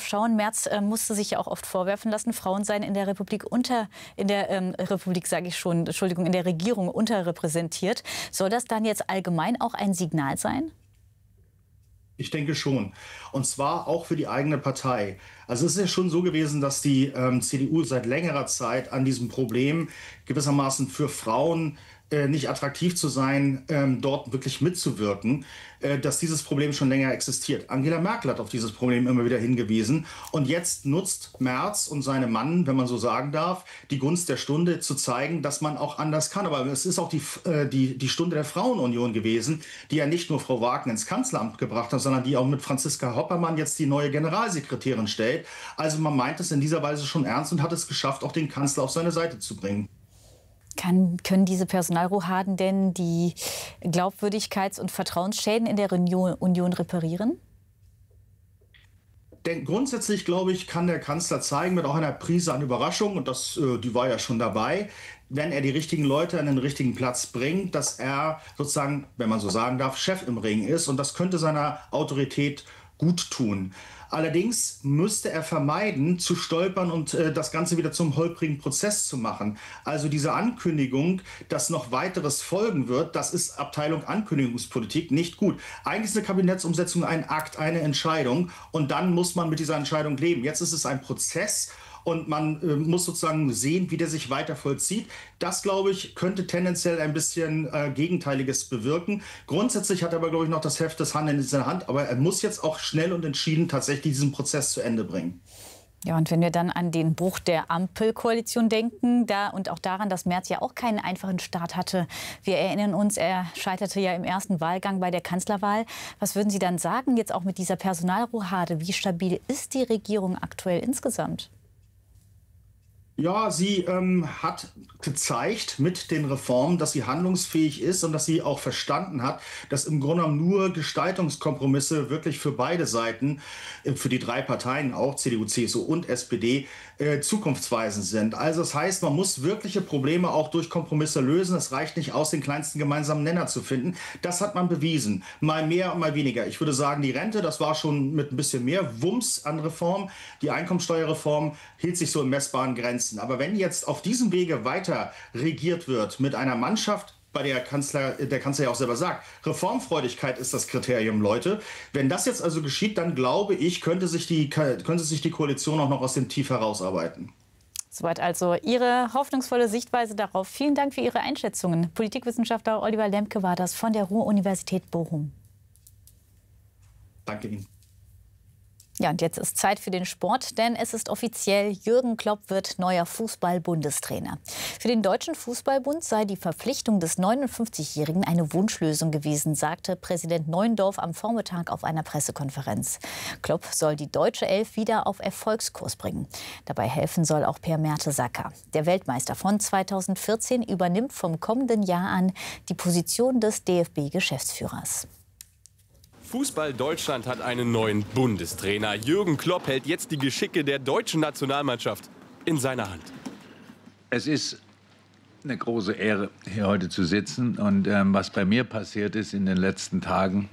schauen. Merz musste sich ja auch oft vorwerfen lassen, Frauen seien in der Regierung unterrepräsentiert. Soll das dann jetzt allgemein auch ein Signal sein? Ich denke schon. Und zwar auch für die eigene Partei. Also es ist ja schon so gewesen, dass die CDU seit längerer Zeit an diesem Problem gewissermaßen für Frauen nicht attraktiv zu sein, dort wirklich mitzuwirken, dass dieses Problem schon länger existiert. Angela Merkel hat auf dieses Problem immer wieder hingewiesen. Und jetzt nutzt Merz und seine Mann, wenn man so sagen darf, die Gunst der Stunde zu zeigen, dass man auch anders kann. Aber es ist auch die Stunde der Frauenunion gewesen, die ja nicht nur Frau Wagner ins Kanzleramt gebracht hat, sondern die auch mit Franziska Hoppermann jetzt die neue Generalsekretärin stellt. Also man meint es in dieser Weise schon ernst und hat es geschafft, auch den Kanzler auf seine Seite zu bringen. Können diese Personalrochaden denn die Glaubwürdigkeits- und Vertrauensschäden in der Union reparieren? Denn grundsätzlich, glaube ich, kann der Kanzler zeigen, mit auch einer Prise an Überraschung, und die war ja schon dabei, wenn er die richtigen Leute an den richtigen Platz bringt, dass er sozusagen, wenn man so sagen darf, Chef im Ring ist. Und das könnte seiner Autorität gut tun. Allerdings müsste er vermeiden, zu stolpern und das Ganze wieder zum holprigen Prozess zu machen. Also diese Ankündigung, dass noch weiteres folgen wird, das ist Abteilung Ankündigungspolitik nicht gut. Eigentlich ist eine Kabinettsumsetzung ein Akt, eine Entscheidung, und dann muss man mit dieser Entscheidung leben. Jetzt ist es ein Prozess. Und man muss sozusagen sehen, wie der sich weiter vollzieht. Das, glaube ich, könnte tendenziell ein bisschen Gegenteiliges bewirken. Grundsätzlich hat er aber, glaube ich, noch das Heft des Handelns in seiner Hand. Aber er muss jetzt auch schnell und entschieden tatsächlich diesen Prozess zu Ende bringen. Ja, und wenn wir dann an den Bruch der Ampelkoalition denken, und auch daran, dass Merz ja auch keinen einfachen Start hatte. Wir erinnern uns, er scheiterte ja im ersten Wahlgang bei der Kanzlerwahl. Was würden Sie dann sagen, jetzt auch mit dieser Personalrochade? Wie stabil ist die Regierung aktuell insgesamt? Ja, sie hat gezeigt mit den Reformen, dass sie handlungsfähig ist und dass sie auch verstanden hat, dass im Grunde genommen nur Gestaltungskompromisse wirklich für beide Seiten, für die drei Parteien auch, CDU, CSU und SPD, zukunftsweisend sind. Also das heißt, man muss wirkliche Probleme auch durch Kompromisse lösen. Es reicht nicht aus, den kleinsten gemeinsamen Nenner zu finden. Das hat man bewiesen. Mal mehr, mal weniger. Ich würde sagen, die Rente, das war schon mit ein bisschen mehr Wumms an Reform. Die Einkommensteuerreform hielt sich so in messbaren Grenzen. Aber wenn jetzt auf diesem Wege weiter regiert wird mit einer Mannschaft, bei der Kanzler ja auch selber sagt, Reformfreudigkeit ist das Kriterium, Leute. Wenn das jetzt also geschieht, dann glaube ich, könnte sich die Koalition auch noch aus dem Tief herausarbeiten. Soweit also Ihre hoffnungsvolle Sichtweise darauf. Vielen Dank für Ihre Einschätzungen. Politikwissenschaftler Oliver Lemke war das von der Ruhr-Universität Bochum. Danke Ihnen. Ja, und jetzt ist Zeit für den Sport, denn es ist offiziell, Jürgen Klopp wird neuer Fußball-Bundestrainer. Für den Deutschen Fußballbund sei die Verpflichtung des 59-Jährigen eine Wunschlösung gewesen, sagte Präsident Neuendorf am Vormittag auf einer Pressekonferenz. Klopp soll die deutsche Elf wieder auf Erfolgskurs bringen. Dabei helfen soll auch Per Mertesacker. Der Weltmeister von 2014 übernimmt vom kommenden Jahr an die Position des DFB-Geschäftsführers. Fußball Deutschland hat einen neuen Bundestrainer. Jürgen Klopp hält jetzt die Geschicke der deutschen Nationalmannschaft in seiner Hand. Es ist eine große Ehre, hier heute zu sitzen. Und was bei mir passiert ist in den letzten Tagen,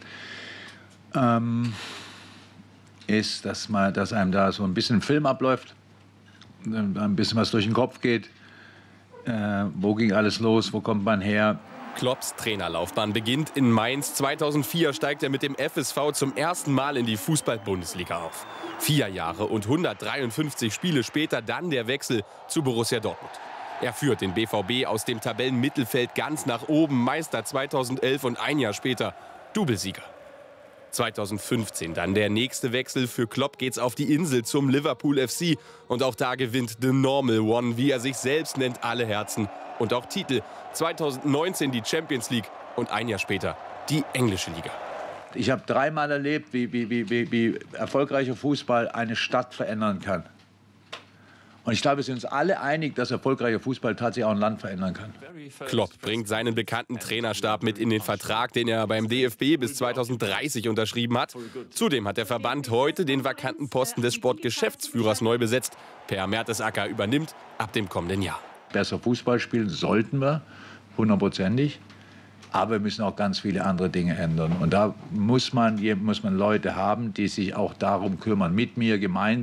ist, dass einem da so ein bisschen Film abläuft, ein bisschen was durch den Kopf geht. Wo ging alles los? Wo kommt man her? Klopps Trainerlaufbahn beginnt in Mainz. 2004 steigt er mit dem FSV zum ersten Mal in die Fußball-Bundesliga auf. 4 Jahre und 153 Spiele später dann der Wechsel zu Borussia Dortmund. Er führt den BVB aus dem Tabellenmittelfeld ganz nach oben, Meister 2011 und ein Jahr später Doublesieger. 2015 dann der nächste Wechsel. Für Klopp geht's auf die Insel zum Liverpool FC. Und auch da gewinnt The Normal One, wie er sich selbst nennt, alle Herzen und auch Titel. 2019 die Champions League und ein Jahr später die englische Liga. Ich habe 3-mal erlebt, wie erfolgreicher Fußball eine Stadt verändern kann. Und ich glaube, wir sind uns alle einig, dass erfolgreicher Fußball tatsächlich auch ein Land verändern kann. Klopp bringt seinen bekannten Trainerstab mit in den Vertrag, den er beim DFB bis 2030 unterschrieben hat. Zudem hat der Verband heute den vakanten Posten des Sportgeschäftsführers neu besetzt. Per Mertesacker übernimmt ab dem kommenden Jahr. Besser Fußball spielen sollten wir, 100%ig. Aber wir müssen auch ganz viele andere Dinge ändern. Und da muss man Leute haben, die sich auch darum kümmern, mit mir gemeinsam.